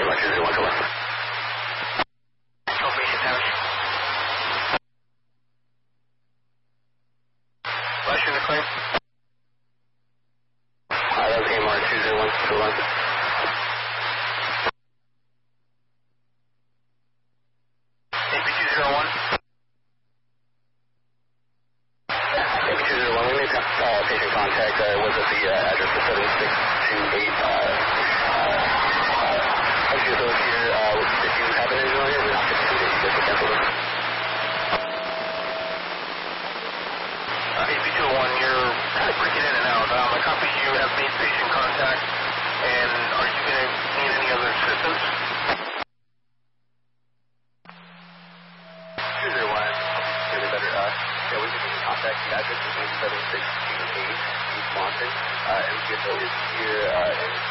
201, come on. Confirmation damage. Flash in the claim. That was AMR 201, come on. AP201. AP201, we made patient contact, was at the address of 7628, actually those here, if you have an engine on here, we're not going to do that, you guys will cancel them. AP201, you're kind of breaking in and out. I copy you have made patient contact, and are you going to need any other assistance? 201, really better, yeah, we can contact the address of 7628 East Monson, MGSO is here, in